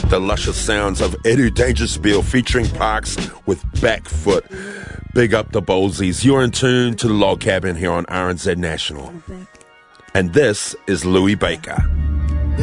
the luscious sounds of Edu Dangerfield featuring Parks with Back Foot. Big up the Bowlsies. You're in tune to the Log Cabin here on RNZ National. And this is Louis Baker.